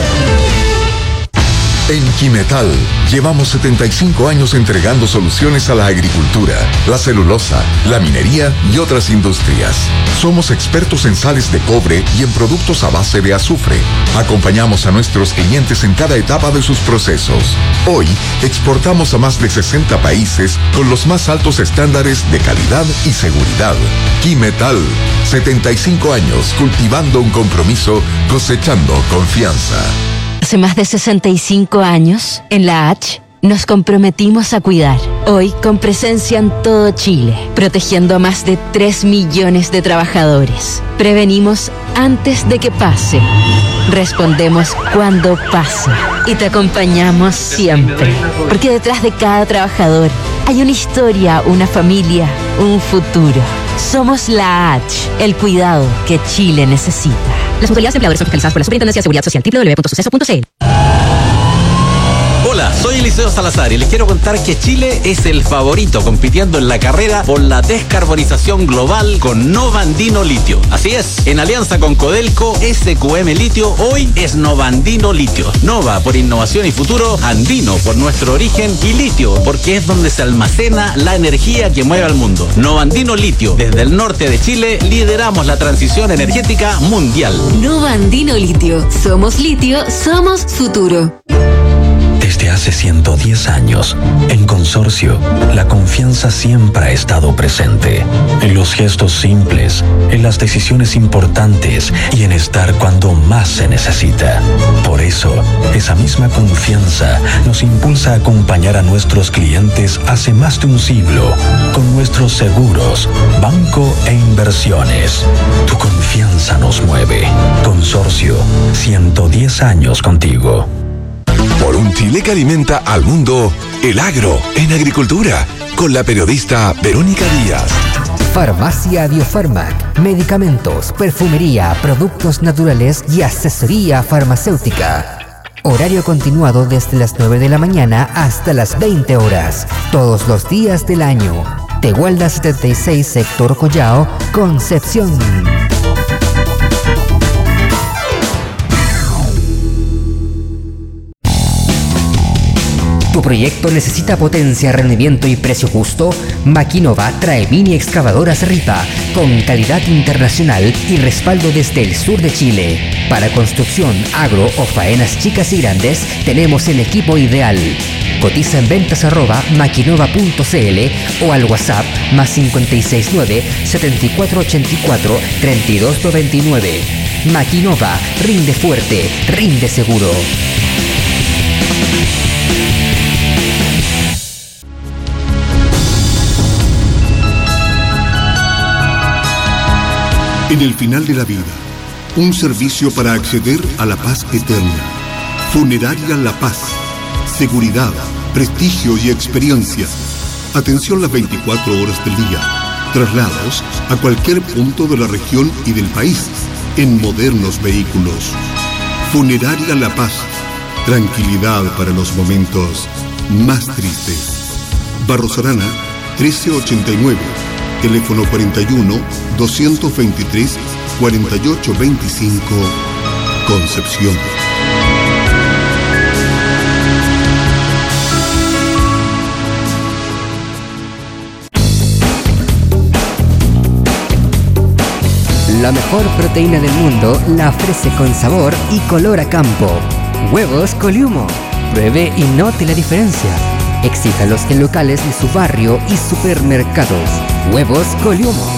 En Quimetal llevamos 75 años entregando soluciones a la agricultura, la celulosa, la minería y otras industrias. Somos expertos en sales de cobre y en productos a base de azufre. Acompañamos a nuestros clientes en cada etapa de sus procesos. Hoy exportamos a más de 60 países con los más altos estándares de calidad y seguridad. Quimetal, 75 años cultivando un compromiso, cosechando confianza. Hace más de 65 años, en la H, nos comprometimos a cuidar. Hoy, con presencia en todo Chile, protegiendo a más de 3 millones de trabajadores. Prevenimos antes de que pase. Respondemos cuando pasa. Y te acompañamos siempre. Porque detrás de cada trabajador hay una historia, una familia, un futuro. Somos la H, el cuidado que Chile necesita. Las autoridades empleadoras son fiscalizadas por la Superintendencia de Seguridad Social, www.suceso.cl. Hola, soy Eliseo Salazar y les quiero contar que Chile es el favorito compitiendo en la carrera por la descarbonización global con Nova Andino Litio. Así es, en alianza con Codelco, SQM Litio, hoy es Nova Andino Litio. Nova por innovación y futuro, Andino por nuestro origen y Litio porque es donde se almacena la energía que mueve al mundo. Nova Andino Litio, desde el norte de Chile, lideramos la transición energética mundial. Nova Andino Litio, somos litio, somos futuro. Desde hace 110 años, en Consorcio, la confianza siempre ha estado presente. En los gestos simples, en las decisiones importantes y en estar cuando más se necesita. Por eso, esa misma confianza nos impulsa a acompañar a nuestros clientes hace más de un siglo con nuestros seguros, banco e inversiones. Tu confianza nos mueve. Consorcio, 110 años contigo. Por un Chile que alimenta al mundo, el agro en agricultura, con la periodista Verónica Díaz. Farmacia Biofarmac, medicamentos, perfumería, productos naturales y asesoría farmacéutica. Horario continuado desde las 9 de la mañana hasta las 20 horas, todos los días del año. Tegualda 76, sector Collao, Concepción. ¿Tu proyecto necesita potencia, rendimiento y precio justo? Maquinova trae mini excavadoras Ripa con calidad internacional y respaldo desde el sur de Chile. Para construcción, agro o faenas chicas y grandes, tenemos el equipo ideal. Cotiza en ventas@maquinova.cl o al WhatsApp +569 7484 3299. Maquinova, rinde fuerte, rinde seguro. En el final de la vida, un servicio para acceder a la paz eterna. Funeraria La Paz. Seguridad, prestigio y experiencia. Atención las 24 horas del día. Traslados a cualquier punto de la región y del país en modernos vehículos. Funeraria La Paz. Tranquilidad para los momentos más tristes. Barros Arana, 1389. Teléfono 41-223-4825, Concepción. La mejor proteína del mundo la ofrece con sabor y color a campo. Huevos Coliumo. Pruebe y note la diferencia. Exíjalos en locales de su barrio y supermercados. Huevos Coliumo.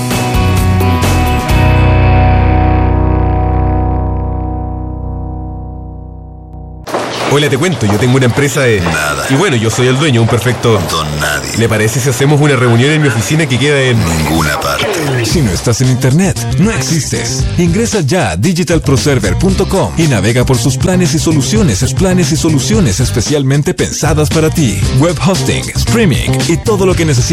Hola, te cuento, yo tengo una empresa de... Nada. Y bueno, yo soy el dueño, un perfecto... Don nadie. ¿Le parece si hacemos una reunión en mi oficina que queda en... Ninguna parte. Si no estás en internet, no existes. Ingresa ya a digitalproserver.com y navega por sus planes y soluciones especialmente pensadas para ti. Web hosting, streaming y todo lo que necesitas